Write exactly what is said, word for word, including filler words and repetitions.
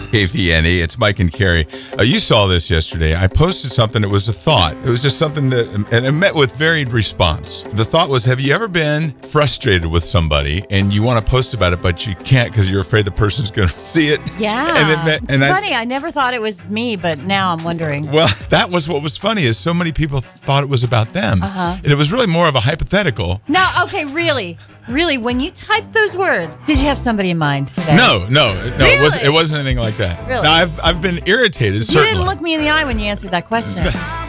K V N E. It's Mike and Carrie. Uh, you saw this yesterday. I posted something. It was a thought. It was just something that, and it met with varied response. The thought was, have you ever been frustrated with somebody and you want to post about it, but you can't because you're afraid the person's going to see it? Yeah. And it met, it's and funny. I, I never thought it was me, but now I'm wondering. Well, that was what was funny is so many people thought it was about them. Uh-huh. And it was really more of a hypothetical. No, okay, really. Really, when you typed those words, did you have somebody in mind today? No, no, no. Really? It wasn't. It wasn't anything like that. Really? Now, I've I've been irritated. You Certainly. didn't look me in the eye when you answered that question.